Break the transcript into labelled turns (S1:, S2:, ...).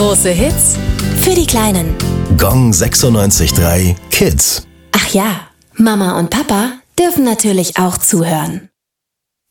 S1: Große Hits für die Kleinen.
S2: Gong 96.3 Kids.
S1: Ach ja, Mama und Papa dürfen natürlich auch zuhören.